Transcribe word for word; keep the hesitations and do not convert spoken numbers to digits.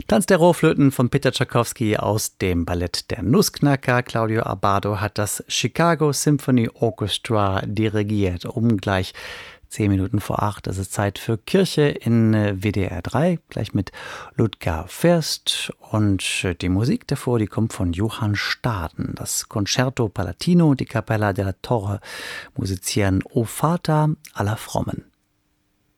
Tanz der Rohrflöten von Peter Tschaikowski aus dem Ballett Der Nussknacker. Claudio Abbado hat das Chicago Symphony Orchestra dirigiert. Um gleich zehn Minuten vor acht. Das ist Zeit für Kirche in W D R drei. Gleich mit Ludger First. Und die Musik davor, die kommt von Johann Staden. Das Concerto Palatino und die Cappella della Torre musizieren O Vater aller Frommen.